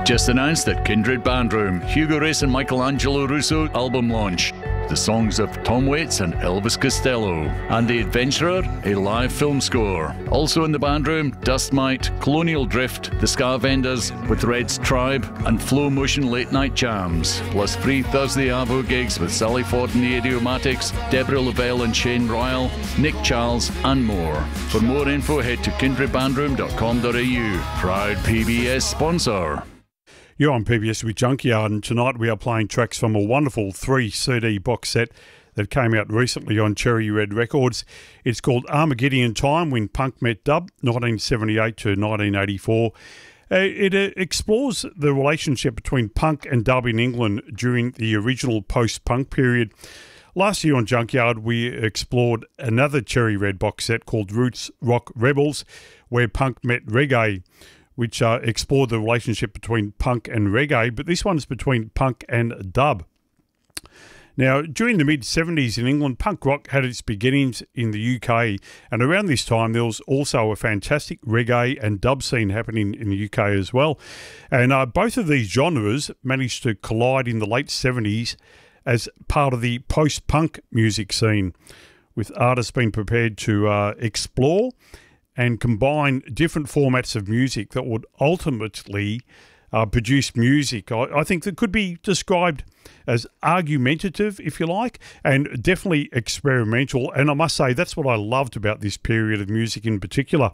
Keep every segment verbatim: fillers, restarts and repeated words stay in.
Just announced at Kindred Bandroom, Hugo Race and Michelangelo Russo album launch. The songs of Tom Waits and Elvis Costello. And The Adventurer, a live film score. Also in the bandroom, Dust Mite, Colonial Drift, The Ska Vendors with Red's Tribe, and Flow Motion Late Night Jams. Plus free Thursday Avo gigs with Sally Ford and the Idiomatics, Deborah Lavelle and Shane Royal, Nick Charles, and more. For more info, head to kindred bandroom dot com dot a u. Proud P B S sponsor. You're on P B S with Junkyard, and tonight we are playing tracks from a wonderful three C D box set that came out recently on Cherry Red Records. It's called Armageddon Time, When Punk Met Dub, nineteen seventy-eight to nineteen eighty-four. Uh, it uh, explores the relationship between punk and dub in England during the original post-punk period. Last year on Junkyard, we explored another Cherry Red box set called Roots Rock Rebels, where punk met reggae, which uh, explored the relationship between punk and reggae, but this one's between punk and dub. Now, during the mid seventies in England, punk rock had its beginnings in the U K, and around this time there was also a fantastic reggae and dub scene happening in the U K as well. And uh, both of these genres managed to collide in the late seventies as part of the post-punk music scene, with artists being prepared to uh, explore and combine different formats of music that would ultimately uh, produce music, I, I think, that could be described as argumentative, if you like, and definitely experimental. And I must say, that's what I loved about this period of music in particular.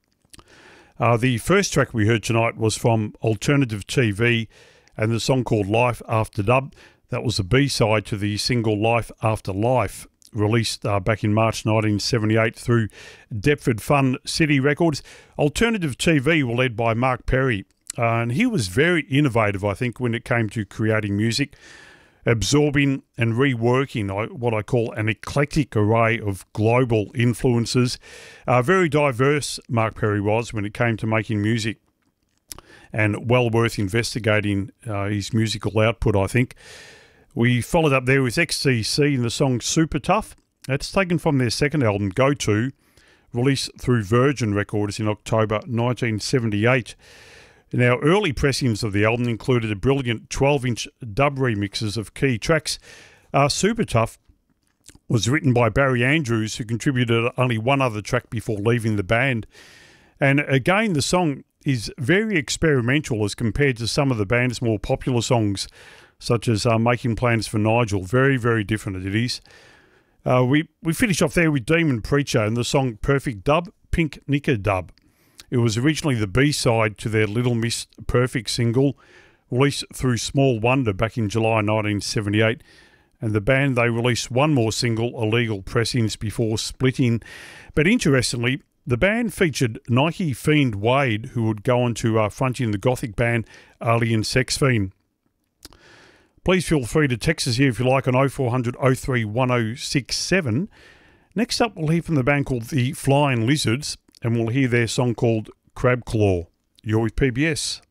Uh, the first track we heard tonight was from Alternative T V and the song called Life After Dub. That was the B-side to the single Life After Life, released uh, back in March nineteen seventy-eight through Deptford Fun City Records. Alternative T V were led by Mark Perry, uh, and he was very innovative, I think, when it came to creating music, absorbing and reworking what I call an eclectic array of global influences. Uh, very diverse Mark Perry was when it came to making music, and well worth investigating uh, his musical output, I think. We followed up there with X C C in the song Super Tough. That's taken from their second album, Go To, released through Virgin Records in October nineteen seventy-eight. Now, early pressings of the album included a brilliant twelve-inch dub remixes of key tracks. Uh, Super Tough was written by Barry Andrews, who contributed only one other track before leaving the band. And again, the song is very experimental as compared to some of the band's more popular songs, such as uh, Making Plans for Nigel. Very, very different it is. Uh, we, we finish off there with Demon Preacher and the song Perfect Dub, Pink Knicker Dub. It was originally the B-side to their Little Miss Perfect single, released through Small Wonder back in July nineteen seventy-eight. And the band, they released one more single, Illegal Pressings, before splitting. But interestingly, the band featured Nike fiend Wade, who would go on to uh, front in the gothic band Alien Sex Fiend. Please feel free to text us here if you like on oh four hundred, oh three one oh six seven. Next up, we'll hear from the band called The Flying Lizards, and we'll hear their song called Crab Claw. You're with P B S.